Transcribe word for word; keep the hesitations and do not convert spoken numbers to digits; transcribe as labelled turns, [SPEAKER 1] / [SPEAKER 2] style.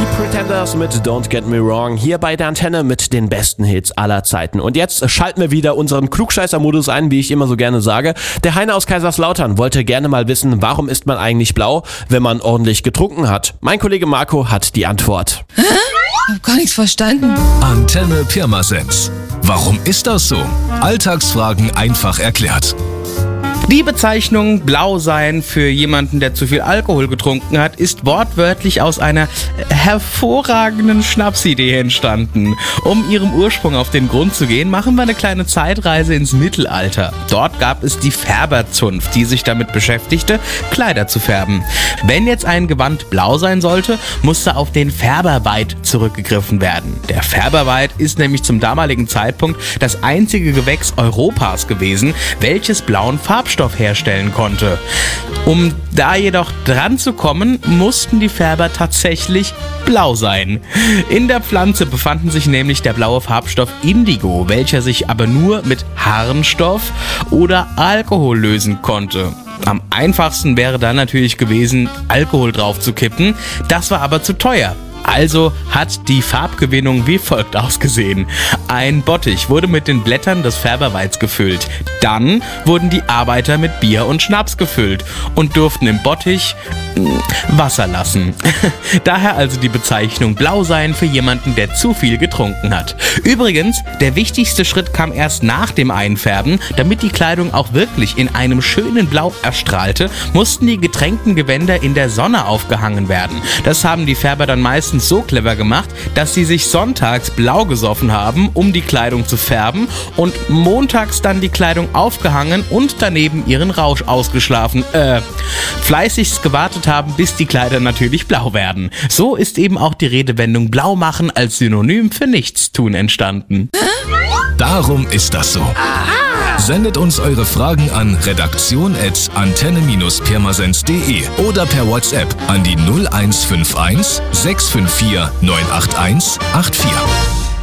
[SPEAKER 1] Die Pretenders mit Don't Get Me Wrong hier bei der Antenne mit den besten Hits aller Zeiten. Und jetzt schalten wir wieder unseren Klugscheißer-Modus ein, wie ich immer so gerne sage. Der Heiner aus Kaiserslautern wollte gerne mal wissen, warum ist man eigentlich blau, wenn man ordentlich getrunken hat? Mein Kollege Marco hat die Antwort.
[SPEAKER 2] Hä? Ich hab gar nichts verstanden.
[SPEAKER 3] Antenne Pirmasens. Warum ist das so? Alltagsfragen einfach erklärt.
[SPEAKER 4] Die Bezeichnung blau sein für jemanden, der zu viel Alkohol getrunken hat, ist wortwörtlich aus einer hervorragenden Schnapsidee entstanden. Um ihrem Ursprung auf den Grund zu gehen, machen wir eine kleine Zeitreise ins Mittelalter. Dort gab es die Färberzunft, die sich damit beschäftigte, Kleider zu färben. Wenn jetzt ein Gewand blau sein sollte, musste auf den Färberweid zurückgegriffen werden. Der Färberweid ist nämlich zum damaligen Zeitpunkt das einzige Gewächs Europas gewesen, welches blauen Farbstoff herstellen konnte. Um da jedoch dran zu kommen, mussten die Färber tatsächlich blau sein. In der Pflanze befanden sich nämlich der blaue Farbstoff Indigo, welcher sich aber nur mit Harnstoff oder Alkohol lösen konnte. Am einfachsten wäre dann natürlich gewesen, Alkohol drauf zu kippen. Das war aber zu teuer. Also hat die Farbgewinnung wie folgt ausgesehen. Ein Bottich wurde mit den Blättern des Färberweids gefüllt. Dann wurden die Arbeiter mit Bier und Schnaps gefüllt und durften im Bottich Wasser lassen. Daher also die Bezeichnung blau sein für jemanden, der zu viel getrunken hat. Übrigens, der wichtigste Schritt kam erst nach dem Einfärben. Damit die Kleidung auch wirklich in einem schönen Blau erstrahlte, mussten die getränkten Gewänder in der Sonne aufgehangen werden. Das haben die Färber dann meistens so clever gemacht, dass sie sich sonntags blau gesoffen haben, um die Kleidung zu färben, und montags dann die Kleidung aufgehangen und daneben ihren Rausch ausgeschlafen, äh, fleißigst gewartet haben, bis die Kleider natürlich blau werden. So ist eben auch die Redewendung blau machen als Synonym für Nichtstun entstanden.
[SPEAKER 3] Darum ist das so. Sendet uns eure Fragen an redaktion at antenne pirmasens punkt de oder per WhatsApp an die null eins fünf eins sechs fünf vier neun acht eins acht vier.